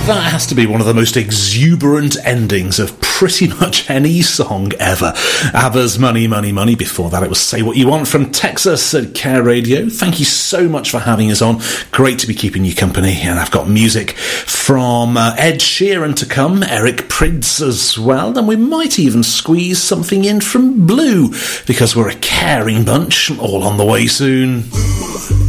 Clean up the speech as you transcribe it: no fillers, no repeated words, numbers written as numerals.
That has to be one of the most exuberant endings of pretty much any song ever. ABBA's Money, Money, Money. Before that, it was Say What You Want from Texas at Care Radio. Thank you so much for having us on. Great to be keeping you company. And I've got music from Ed Sheeran to come, Eric Prydz as well, and we might even squeeze something in from Blue, because we're a caring bunch, all on the way soon.